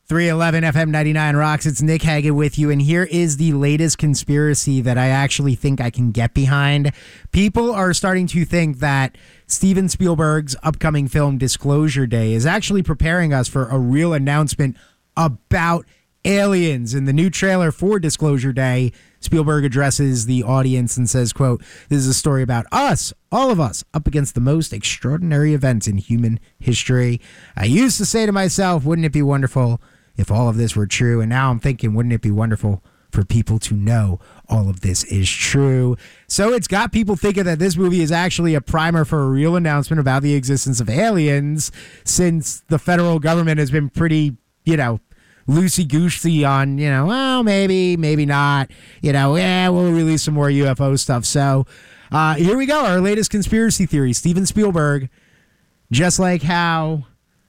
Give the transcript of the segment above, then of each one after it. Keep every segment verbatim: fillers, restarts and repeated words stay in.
three eleven F M ninety-nine rocks. It's Nick Hagan with you, and here is the latest conspiracy that I actually think I can get behind. People are starting to think that Steven Spielberg's upcoming film Disclosure Day is actually preparing us for a real announcement about aliens. In the new trailer for Disclosure Day, Spielberg addresses the audience and says, quote, "This is a story about us, all of us, up against the most extraordinary events in human history. I used to say to myself, wouldn't it be wonderful if all of this were true? And now I'm thinking, wouldn't it be wonderful for people to know all of this is true?" So it's got people thinking that this movie is actually a primer for a real announcement about the existence of aliens, since the federal government has been pretty, you know, loosey-goosey on, you know, well, maybe, maybe not, you know, yeah, we'll release some more U F O stuff. So uh, here we go, our latest conspiracy theory. Steven Spielberg, just like how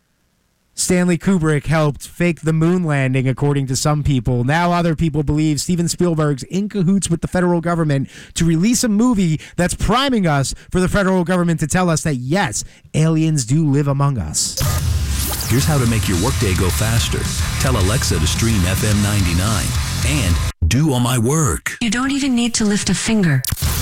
Stanley Kubrick helped fake the moon landing, according to some people, now other people believe Steven Spielberg's in cahoots with the federal government to release a movie that's priming us for the federal government to tell us that, yes, aliens do live among us. Here's how to make your workday go faster. Tell Alexa to stream F M ninety-nine and do all my work. You don't even need to lift a finger.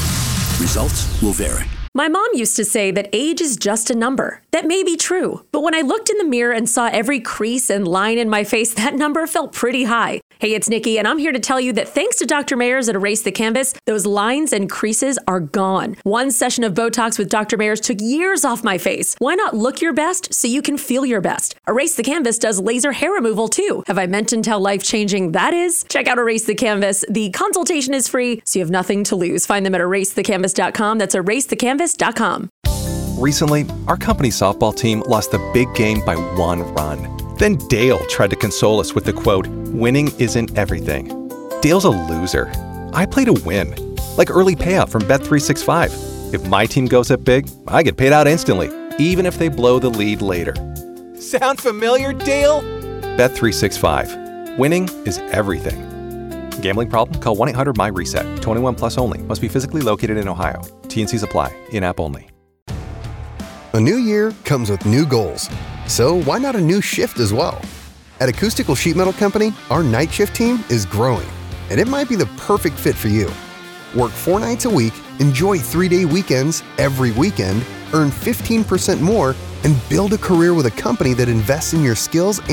Results will vary. My mom used to say that age is just a number. That may be true, but when I looked in the mirror and saw every crease and line in my face, that number felt pretty high. Hey, it's Nikki, and I'm here to tell you that thanks to Doctor Mayers at Erase the Canvas, those lines and creases are gone. One session of Botox with Doctor Mayers took years off my face. Why not look your best so you can feel your best? Erase the Canvas does laser hair removal too. Have I mentioned how life-changing that is? Check out Erase the Canvas. The consultation is free, so you have nothing to lose. Find them at erase the canvas dot com. That's erase the canvas dot com. Recently, our company softball team lost the big game by one run. Then Dale tried to console us with the quote, "Winning isn't everything." Dale's a loser. I play to win. Like early payout from Bet three sixty-five. If my team goes up big, I get paid out instantly, even if they blow the lead later. Sound familiar, Dale? Bet three sixty-five. Winning is everything. Gambling problem? Call one eight hundred my reset. twenty-one plus only. Must be physically located in Ohio. T N Cs apply. In-app only. A new year comes with new goals. So why not a new shift as well? At Acoustical Sheet Metal Company, our night shift team is growing, and it might be the perfect fit for you. Work four nights a week, enjoy three-day weekends every weekend, earn fifteen percent more, and build a career with a company that invests in your skills